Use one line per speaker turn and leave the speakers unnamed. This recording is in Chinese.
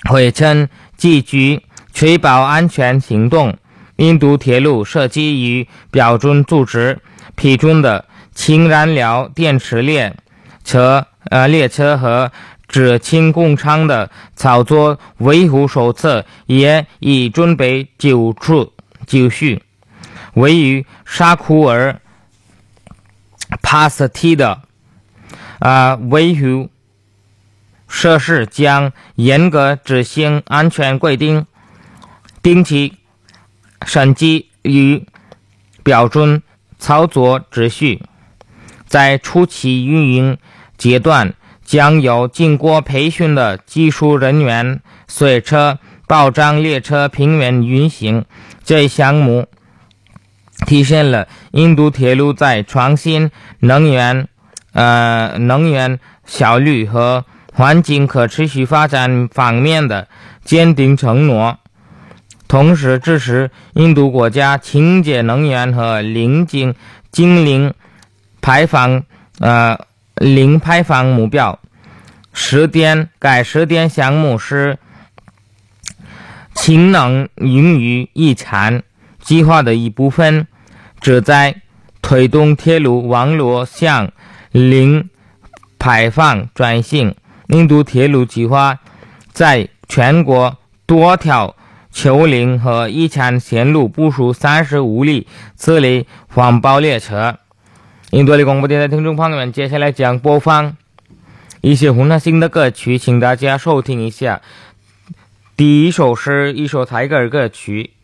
会称继续确保安全行动。印度铁路设计于标准组织批准的氢燃料电池列车和制氢工厂的操作维护手册也已准备就绪。位于沙库尔帕斯蒂的维护设施将严格执行安全规定，定期审计与标准操作秩序。在初期运营阶段，将有经过培训的技术人员随车保障列车平原运行。这一项目体现了印度铁路在创新能源效率和环境可持续发展方面的坚定承诺，同时支持印度国家清洁能源和零排放目标。该试点项目是氢能营运一产计划的一部分，旨在推动铁路网络向零排放转型。印度铁路计划在全国多条丘陵和一产线路部署35列此类环保列车。印度的广播电台听众朋友们，接下来将播放一些混合性的歌曲，请大家收听一下。第一首是一首泰戈尔歌曲，